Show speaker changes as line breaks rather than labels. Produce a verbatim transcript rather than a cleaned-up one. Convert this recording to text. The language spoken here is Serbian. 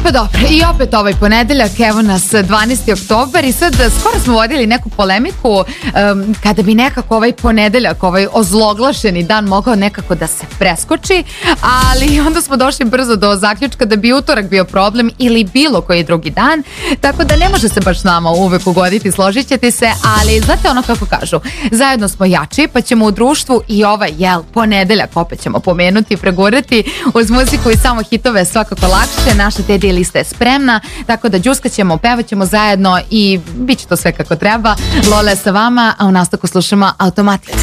Pa dobro, i opet ovaj ponedeljak, evo nas dvanaesti oktobar i sad skoro smo vodili neku polemiku um, kada bi nekako ovaj ponedeljak, ovaj ozloglašeni dan mogao nekako da se preskoči, ali onda smo došli brzo do zaključka da bi utorak bio problem ili bilo koji drugi dan, tako da ne može se baš s nama uvek ugoditi, složit ćete se, ali znate ono kako kažu, zajedno smo jači pa ćemo u društvu i ovaj, jel, ponedeljak opet ćemo pomenuti, pregurati uz muziku i samo hitove svakako lakše. Naša Teddy lista je spremna, tako da džuskat ćemo, pevat ćemo zajedno i bit će to sve kako treba. Lola je sa vama, a u nastavku slušamo Automatic.